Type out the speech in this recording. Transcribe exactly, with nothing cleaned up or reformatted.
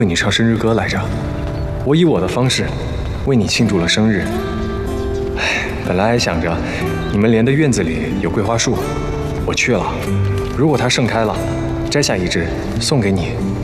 为你唱生日歌来着。我以我的方式为你庆祝了生日。唉，本来还想着你们连的院子里有桂花树，我去了。如果它盛开了，摘下一枝送给你，